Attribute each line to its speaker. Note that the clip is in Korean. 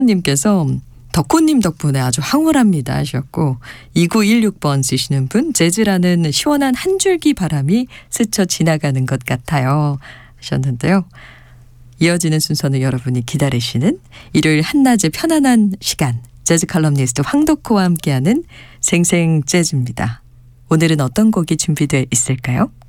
Speaker 1: 님께서 덕후님 덕분에 아주 황홀합니다 하셨고 2916번 쓰시는 분 재즈라는 시원한 한 줄기 바람이 스쳐 지나가는 것 같아요 하셨는데요. 이어지는 순서는 여러분이 기다리시는 일요일 한낮의 편안한 시간 재즈 칼럼니스트 황덕호와 함께하는 생생 재즈입니다. 오늘은 어떤 곡이 준비되어 있을까요?